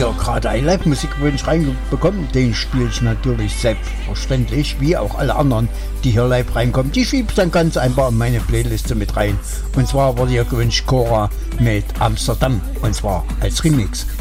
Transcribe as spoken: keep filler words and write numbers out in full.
ihr gerade einen Live-Musikwunsch reinbekommen, den spiele ich natürlich selbstverständlich, wie auch alle anderen, die hier live reinkommen. Die schiebe ich dann ganz einfach in meine Playliste mit rein. Und zwar wurde hier gewünscht Cora mit Amsterdam, und zwar als Remix.